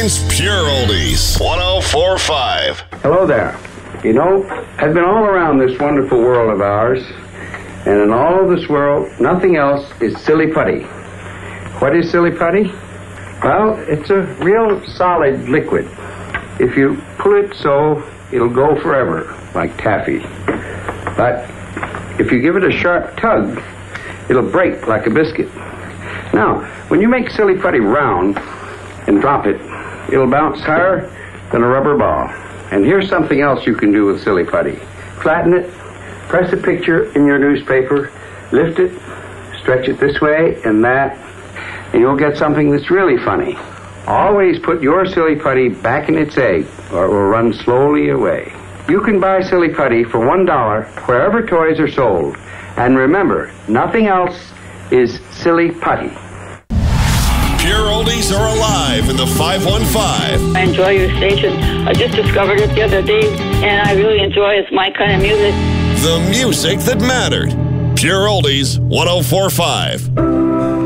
Bryan's Pure Oldies, 104.5. Hello there. You know, I've been all around this wonderful world of ours, and in all of this world, nothing else is silly putty. What is silly putty? Well, it's a real solid liquid. If you pull it so, it'll go forever, like taffy. But if you give it a sharp tug, it'll break like a biscuit. Now, when you make silly putty round and drop it, it'll bounce higher than a rubber ball. And here's something else you can do with silly putty. Flatten it, press a picture in your newspaper, lift it, stretch it this way and that, and you'll get something that's really funny. Always put your silly putty back in its egg, or it will run slowly away. You can buy silly putty for $1 wherever toys are sold. And remember, nothing else is silly putty. Pure Oldies are alive in the 515. I enjoy your station. I just discovered it the other day, and I really enjoy it. It's my kind of music. The music that mattered. Pure Oldies, 104.5.